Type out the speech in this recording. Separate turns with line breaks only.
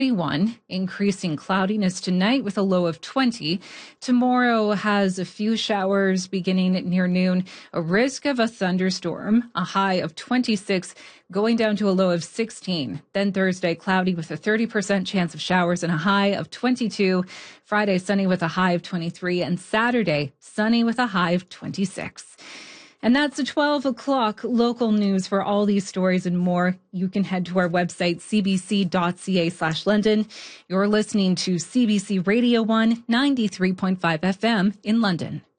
31, increasing cloudiness tonight with a low of 20. Tomorrow has a few showers beginning near noon, a risk of a thunderstorm, a high of 26, going down to a low of 16. Then Thursday, cloudy with a 30% chance of showers and a high of 22. Friday, sunny with a high of 23. And Saturday, sunny with a high of 26. And that's the 12 o'clock local news. For all these stories and more, you can head to our website, cbc.ca/London. You're listening to CBC Radio 1, 93.5 FM in London.